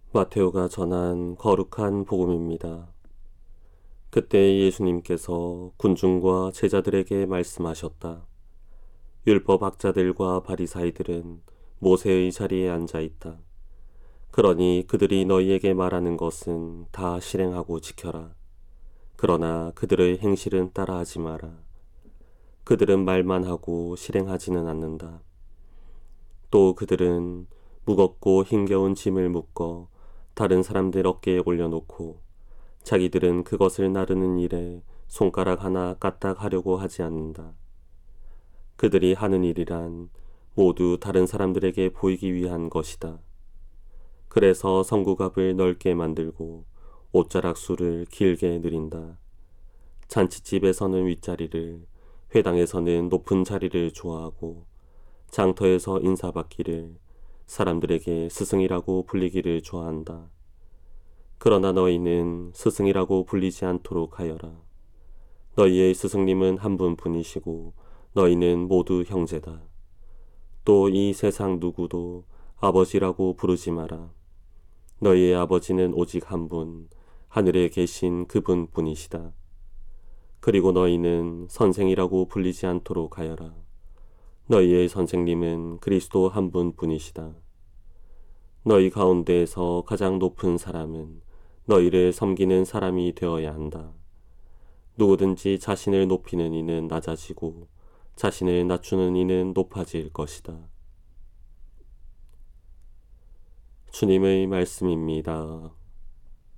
마테오가 전한 거룩한 복음입니다. 그때 예수님께서 군중과 제자들에게 말씀하셨다. 율법학자들과 바리사이들은 모세의 자리에 앉아 있다. 그러니 그들이 너희에게 말하는 것은 다 실행하고 지켜라. 그러나 그들의 행실은 따라하지 마라. 그들은 말만 하고 실행하지는 않는다. 또 그들은 무겁고 힘겨운 짐을 묶어 다른 사람들 어깨에 올려놓고 자기들은 그것을 나르는 일에 손가락 하나 까딱하려고 하지 않는다. 그들이 하는 일이란 모두 다른 사람들에게 보이기 위한 것이다. 그래서 성구갑을 넓게 만들고 옷자락 수를 길게 늘인다. 잔치집에서는 윗자리를, 회당에서는 높은 자리를 좋아하고 장터에서 인사받기를, 사람들에게 스승이라고 불리기를 좋아한다. 그러나 너희는 스승이라고 불리지 않도록 하여라. 너희의 스승님은 한 분뿐이시고 너희는 모두 형제다. 또 이 세상 누구도 아버지라고 부르지 마라. 너희의 아버지는 오직 한 분, 하늘에 계신 그분뿐이시다. 그리고 너희는 선생이라고 불리지 않도록 하여라. 너희의 선생님은 그리스도 한 분뿐이시다. 너희 가운데에서 가장 높은 사람은 너희를 섬기는 사람이 되어야 한다. 누구든지 자신을 높이는 이는 낮아지고 자신을 낮추는 이는 높아질 것이다. 주님의 말씀입니다.